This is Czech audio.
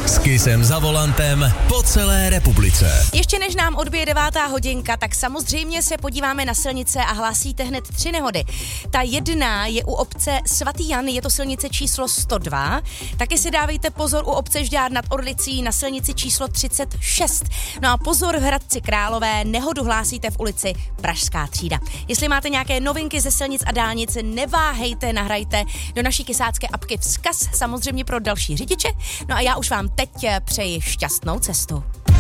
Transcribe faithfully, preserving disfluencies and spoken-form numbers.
S Kissem za volantem po celé republice. Ještě než nám odbije devátá hodinka, tak samozřejmě se podíváme na silnice a hlásíte hned tři nehody. Ta jedna je u obce Svatý Jan, je to silnice číslo sto dva. Taky si dávejte pozor u obce Žďár nad Orlicí na silnici číslo třicet šest. No a pozor v Hradci Králové, nehodu hlásíte v ulici Pražská třída. Jestli máte nějaké novinky ze silnic a dálnic, neváhejte, nahrajte do naší kysácké apky vzkaz, samozřejmě pro další řidiče. No a já už vám teď přeji šťastnou cestu.